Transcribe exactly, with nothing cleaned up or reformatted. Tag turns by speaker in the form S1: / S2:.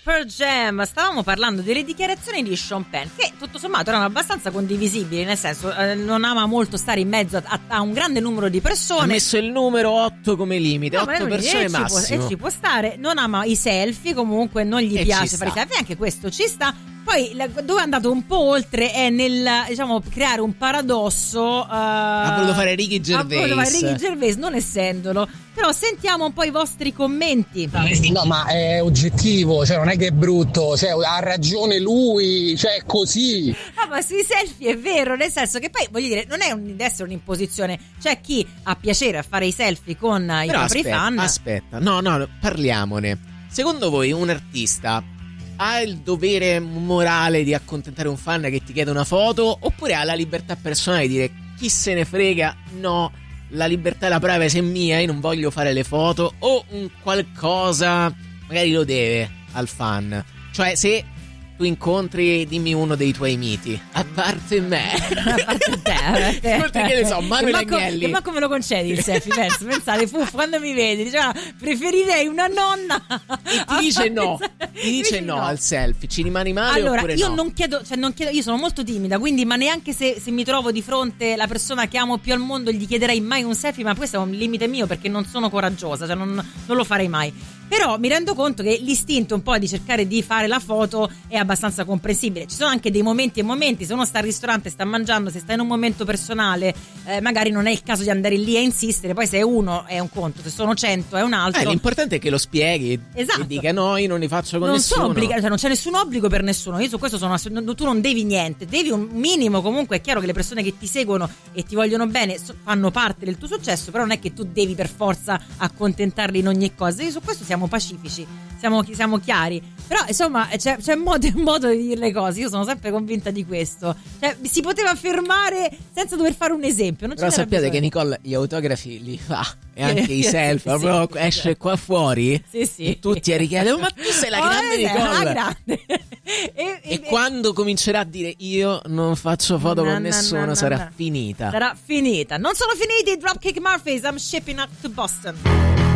S1: Pearl Jam. Stavamo parlando delle dichiarazioni di Sean Penn, che tutto sommato erano abbastanza condivisibili, nel senso eh, non ama molto stare in mezzo a, a, a un grande numero di persone.
S2: Ha messo il numero otto come limite,
S1: no,
S2: otto persone
S1: ci
S2: massimo.
S1: Può, e ci può stare. Non ama i selfie, comunque non gli
S2: e
S1: piace fare i selfie, anche questo ci sta. Poi dove è andato un po' oltre è nel, diciamo, creare un paradosso. Uh,
S2: ha voluto fare Ricky Gervais.
S1: Ha voluto fare Ricky Gervais, non essendolo. Però sentiamo un po' i vostri commenti.
S3: No, ma è oggettivo, cioè non è che è brutto, cioè ha ragione lui, cioè è così.
S1: Ah, ma sui selfie è vero, nel senso che poi voglio dire, non è un, deve essere un'imposizione. C'è chi ha piacere a fare i selfie con i
S2: Però
S1: propri
S2: aspetta,
S1: fan.
S2: Aspetta, no, no, parliamone. Secondo voi un artista ha il dovere morale di accontentare un fan che ti chiede una foto, oppure ha la libertà personale di dire chi se ne frega, no, la libertà e la privacy è mia, io non voglio fare le foto, o un qualcosa magari lo deve al fan? Cioè, se tu incontri, dimmi uno dei tuoi miti, a parte me,
S1: a parte te,
S2: incontri, che ne so, Manuel Agnelli,
S1: ma come lo concedi il selfie? Penso, pensate, Fuff, quando mi vedi diceva preferirei una nonna
S2: e ti dice no, ti dice no, no al selfie, ci rimani male?
S1: Allora
S2: oppure
S1: io
S2: no?
S1: non chiedo, cioè non chiedo, io sono molto timida, quindi ma neanche se, se mi trovo di fronte la persona che amo più al mondo gli chiederei mai un selfie, ma questo è un limite mio perché non sono coraggiosa, cioè non, non lo farei mai. Però mi rendo conto che l'istinto un po' di cercare di fare la foto è abbastanza comprensibile. Ci sono anche dei momenti e momenti, se uno sta al ristorante, sta mangiando, se sta in un momento personale, eh, magari non è il caso di andare lì a insistere. Poi se è uno è un conto, se sono cento è un altro.
S2: Eh, l'importante è che lo spieghi,
S1: esatto.
S2: E dica no, io non li faccio con
S1: non
S2: nessuno.
S1: Sono obbliga- cioè non c'è nessun obbligo per nessuno. Io su questo sono ass- tu non devi niente, devi un minimo. Comunque è chiaro che le persone che ti seguono e ti vogliono bene so- fanno parte del tuo successo, però non è che tu devi per forza accontentarli in ogni cosa. Io su questo siamo pacifici. Siamo, siamo chiari, però insomma c'è, c'è modo e modo di dire le cose. Io sono sempre convinta di questo, cioè si poteva fermare senza dover fare un esempio, non
S2: però sappiate
S1: bisogno.
S2: Che Nicole gli autografi li fa e anche i selfie, sì, proprio sì, esce qua fuori,
S1: sì, sì.
S2: E tutti a richiedere ma tu sei la grande
S1: oh,
S2: Nicole,
S1: la grande. e,
S2: e,
S1: e
S2: quando comincerà a dire io non faccio foto
S1: no,
S2: con
S1: no,
S2: nessuno,
S1: no, no,
S2: sarà
S1: no.
S2: finita
S1: sarà finita non sono finiti i Dropkick Murphys. I'm shipping up to Boston.